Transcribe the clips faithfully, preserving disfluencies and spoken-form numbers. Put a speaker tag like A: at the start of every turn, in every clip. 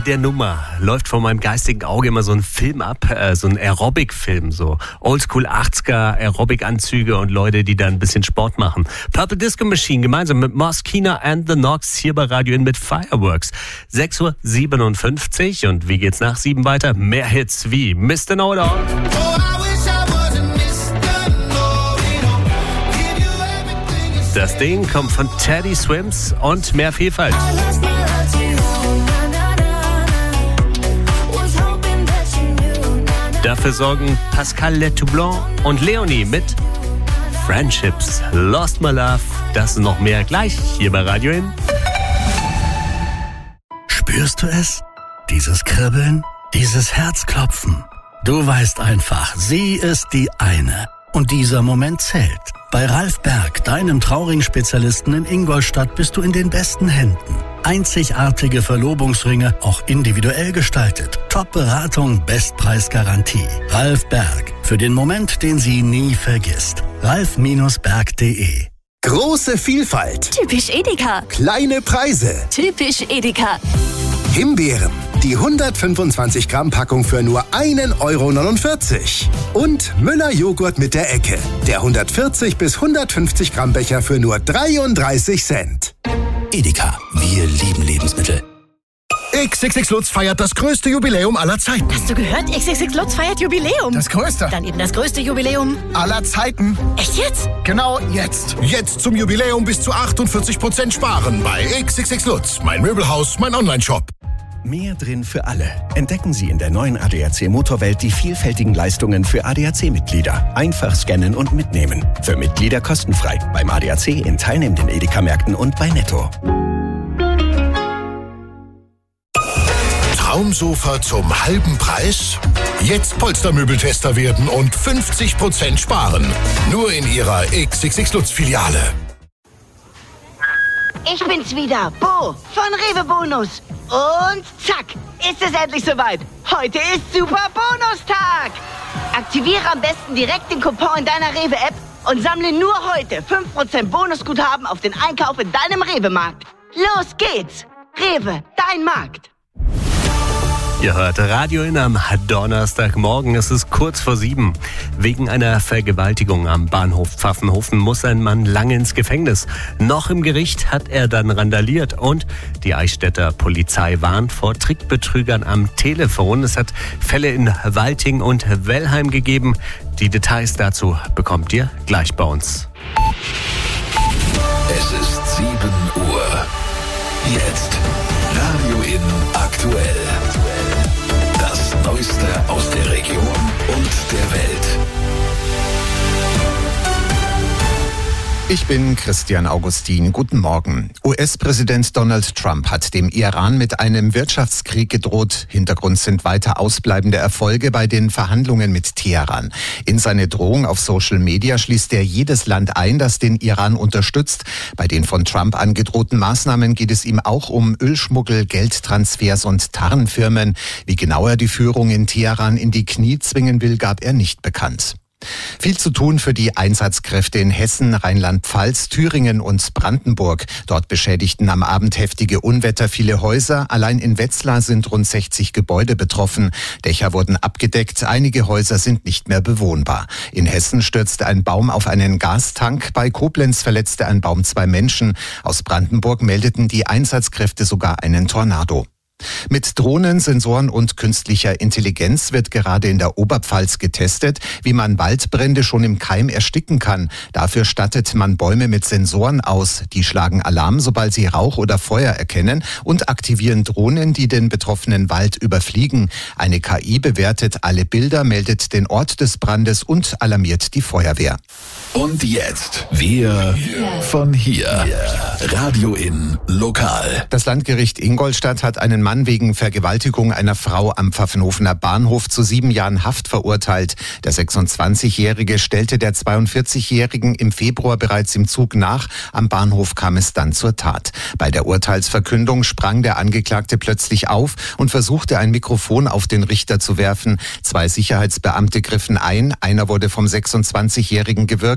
A: der Nummer läuft vor meinem geistigen Auge immer so ein Film ab, äh, so ein Aerobic-Film, so Oldschool achtziger Aerobic-Anzüge und Leute, die da ein bisschen Sport machen. Purple Disco Machine gemeinsam mit Moschino and the Knox hier bei Radio In mit Fireworks. sechs Uhr siebenundfünfzig und wie geht's nach sieben weiter? Mehr Hits wie Mister Know-It-All. Das Ding kommt von Teddy Swims und mehr Vielfalt. Dafür sorgen Pascal Letoublon und Leonie mit Friendships, Lost My Love. Das und noch mehr gleich hier bei Radio In.
B: Spürst du es? Dieses Kribbeln, dieses Herzklopfen. Du weißt einfach, sie ist die eine. Und dieser Moment zählt. Bei Ralf Berg, deinem Trauring-Spezialisten in Ingolstadt, bist du in den besten Händen. Einzigartige Verlobungsringe, auch individuell gestaltet. Top-Beratung, Bestpreisgarantie. Ralf Berg, für den Moment, den sie nie vergisst. ralf Berg punkt de.
C: Große Vielfalt.
D: Typisch Edeka.
C: Kleine Preise.
D: Typisch Edeka.
C: Himbeeren. Die hundertfünfundzwanzig Gramm Packung für nur ein Euro neunundvierzig. Und Müller Joghurt mit der Ecke. Der hundertvierzig bis hundertfünfzig Gramm Becher für nur dreiunddreißig Cent.
B: Edeka, wir lieben Lebensmittel.
E: X X X Lutz feiert das größte Jubiläum aller Zeiten.
F: Hast du gehört? X X X Lutz feiert Jubiläum.
E: Das größte.
F: Dann eben das größte Jubiläum
E: aller Zeiten.
F: Echt jetzt?
E: Genau jetzt. Jetzt zum Jubiläum bis zu achtundvierzig Prozent sparen bei X X X Lutz. Mein Möbelhaus, mein Online-Shop.
G: Mehr drin für alle. Entdecken Sie in der neuen A D A C Motorwelt die vielfältigen Leistungen für A D A C-Mitglieder. Einfach scannen und mitnehmen. Für Mitglieder kostenfrei. Beim A D A C in teilnehmenden Edeka-Märkten und bei Netto.
E: Traumsofa zum halben Preis? Jetzt Polstermöbeltester werden und fünfzig Prozent sparen. Nur in Ihrer X X X Lutz-Filiale.
H: Ich bin's wieder, Bo von Rewe Bonus. Und zack, ist es endlich soweit. Heute ist Super Bonustag. Aktiviere am besten direkt den Coupon in deiner Rewe-App und sammle nur heute fünf Prozent Bonusguthaben auf den Einkauf in deinem Rewe-Markt. Los geht's. Rewe, dein Markt.
A: Ihr hört Radio In am Donnerstagmorgen. Es ist kurz vor sieben. Wegen einer Vergewaltigung am Bahnhof Pfaffenhofen muss ein Mann lange ins Gefängnis. Noch im Gericht hat er dann randaliert und die Eichstätter Polizei warnt vor Trickbetrügern am Telefon. Es hat Fälle in Walting und Wellheim gegeben. Die Details dazu bekommt ihr gleich bei uns.
I: Es ist sieben Uhr. Jetzt Radio In aktuell. Das Neueste aus der Region und der Welt.
J: Ich bin Christian Augustin. Guten Morgen. U S-Präsident Donald Trump hat dem Iran mit einem Wirtschaftskrieg gedroht. Hintergrund sind weiter ausbleibende Erfolge bei den Verhandlungen mit Teheran. In seine Drohung auf Social Media schließt er jedes Land ein, das den Iran unterstützt. Bei den von Trump angedrohten Maßnahmen geht es ihm auch um Ölschmuggel, Geldtransfers und Tarnfirmen. Wie genau er die Führung in Teheran in die Knie zwingen will, gab er nicht bekannt. Viel zu tun für die Einsatzkräfte in Hessen, Rheinland-Pfalz, Thüringen und Brandenburg. Dort beschädigten am Abend heftige Unwetter viele Häuser. Allein in Wetzlar sind rund sechzig Gebäude betroffen. Dächer wurden abgedeckt, einige Häuser sind nicht mehr bewohnbar. In Hessen stürzte ein Baum auf einen Gastank. Bei Koblenz verletzte ein Baum zwei Menschen. Aus Brandenburg meldeten die Einsatzkräfte sogar einen Tornado. Mit Drohnen, Sensoren und künstlicher Intelligenz wird gerade in der Oberpfalz getestet, wie man Waldbrände schon im Keim ersticken kann. Dafür stattet man Bäume mit Sensoren aus. Die schlagen Alarm, sobald sie Rauch oder Feuer erkennen und aktivieren Drohnen, die den betroffenen Wald überfliegen. Eine K I bewertet alle Bilder, meldet den Ort des Brandes und alarmiert die Feuerwehr.
I: Und jetzt wir von hier. Radio In lokal.
J: Das Landgericht Ingolstadt hat einen Mann wegen Vergewaltigung einer Frau am Pfaffenhofener Bahnhof zu sieben Jahren Haft verurteilt. Der sechsundzwanzigjährige stellte der zweiundvierzigjährigen im Februar bereits im Zug nach. Am Bahnhof kam es dann zur Tat. Bei der Urteilsverkündung sprang der Angeklagte plötzlich auf und versuchte, ein Mikrofon auf den Richter zu werfen. Zwei Sicherheitsbeamte griffen ein. Einer wurde vom sechsundzwanzigjährigen gewürgt.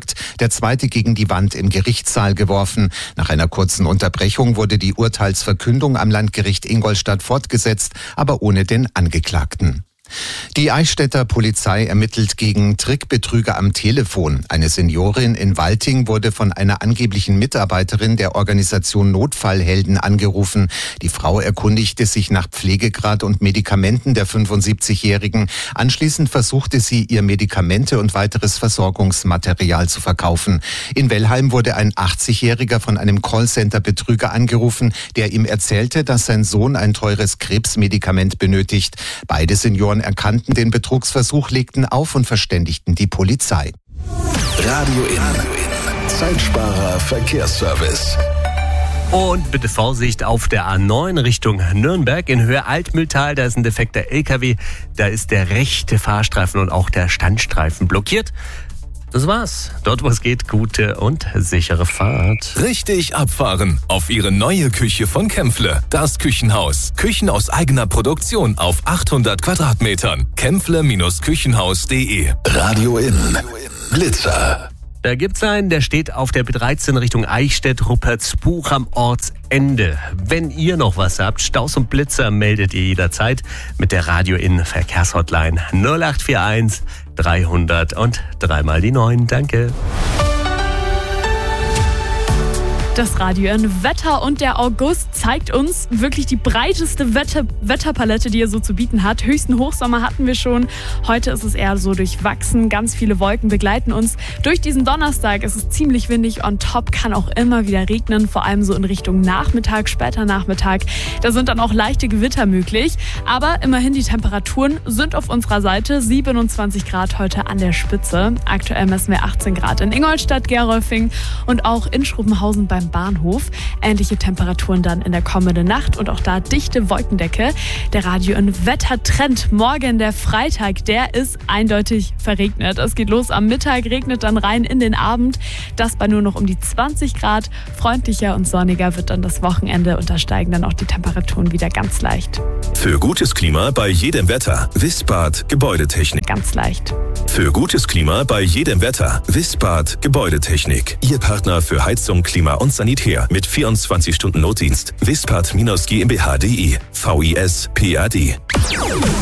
J: verurteilt, der zweite gegen die Wand im Gerichtssaal geworfen. Nach einer kurzen Unterbrechung wurde die Urteilsverkündung am Landgericht Ingolstadt fortgesetzt, aber ohne den Angeklagten. Die Eichstätter Polizei ermittelt gegen Trickbetrüger am Telefon. Eine Seniorin in Walting wurde von einer angeblichen Mitarbeiterin der Organisation Notfallhelden angerufen. Die Frau erkundigte sich nach Pflegegrad und Medikamenten der fünfundsiebzigjährigen. Anschließend versuchte sie, ihr Medikamente und weiteres Versorgungsmaterial zu verkaufen. In Wellheim wurde ein achtzigjähriger von einem Callcenter-Betrüger angerufen, der ihm erzählte, dass sein Sohn ein teures Krebsmedikament benötigt. Beide Senioren erkannten den Betrugsversuch, legten auf und verständigten die Polizei.
I: Radio In. Zeitsparer Verkehrsservice.
A: Und bitte Vorsicht auf der A neun Richtung Nürnberg in Höhe Altmühltal. Da ist ein defekter L K W. Da ist der rechte Fahrstreifen und auch der Standstreifen blockiert. Das war's. Dort, wo es geht, gute und sichere Fahrt.
K: Richtig abfahren auf Ihre neue Küche von Kämpfle. Das Küchenhaus. Küchen aus eigener Produktion auf achthundert Quadratmetern. kämpfle Küchenhaus punkt de.
I: Radio In. Blitzer.
A: Da gibt's einen, der steht auf der B dreizehn Richtung Eichstätt-Ruppertsbuch am Ortsende. Wenn ihr noch was habt, Staus und Blitzer, meldet ihr jederzeit mit der Radio In Verkehrshotline null acht vier eins dreihundert und dreimal die neun. Danke.
L: Das Radio in Wetter und der August zeigt uns wirklich die breiteste Wetter- Wetterpalette, die er so zu bieten hat. Höchsten Hochsommer hatten wir schon. Heute ist es eher so durchwachsen. Ganz viele Wolken begleiten uns. Durch diesen Donnerstag ist es ziemlich windig. On top kann auch immer wieder regnen, vor allem so in Richtung Nachmittag, später Nachmittag. Da sind dann auch leichte Gewitter möglich. Aber immerhin die Temperaturen sind auf unserer Seite. siebenundzwanzig Grad heute an der Spitze. Aktuell messen wir achtzehn Grad in Ingolstadt, Gerolfing und auch in Schrobenhausen beim Bahnhof. Ähnliche Temperaturen dann in der kommenden Nacht und auch da dichte Wolkendecke. Der Radio- und Wettertrend morgen, der Freitag, der ist eindeutig verregnet. Es geht los am Mittag, regnet dann rein in den Abend. Das bei nur noch um die zwanzig Grad. Freundlicher und sonniger wird dann das Wochenende und da steigen dann auch die Temperaturen wieder ganz leicht.
K: Für gutes Klima bei jedem Wetter. Wispart Gebäudetechnik.
L: Ganz leicht.
K: Für gutes Klima bei jedem Wetter. Wispart Gebäudetechnik. Ihr Partner für Heizung, Klima und Sanitär mit vierundzwanzig Stunden Notdienst. Wispart G m b H punkt de. V I S P A D.